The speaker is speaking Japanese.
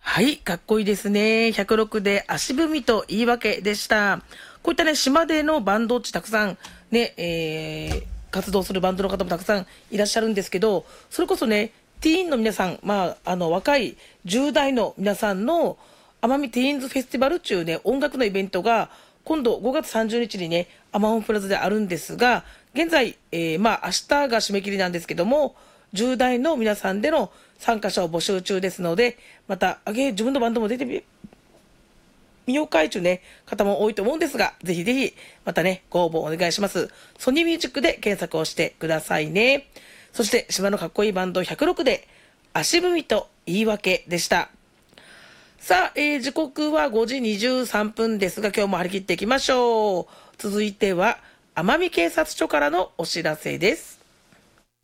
はい、かっこいいですね。106で足踏みと言い訳でした。こういったね、島でのバンドっちたくさんね、活動するバンドの方もたくさんいらっしゃるんですけど、それこそね、ティーンの皆さん、若い10代の皆さんの奄美ティーンズフェスティバルっていうね、音楽のイベントが今度5月30日にね、アマオンプラザであるんですが、現在、明日が締め切りなんですけども、10代の皆さんでの参加者を募集中ですので、また、自分のバンドも出てみようかいというね、方も多いと思うんですが、ぜひぜひ、またね、ご応募お願いします。ソニーミュージックで検索をしてくださいね。そして、島のかっこいいバンド106で、足踏みと言い訳でした。さあ、時刻は5時23分ですが、今日も張り切っていきましょう。続いては、奄美警察署からのお知らせです。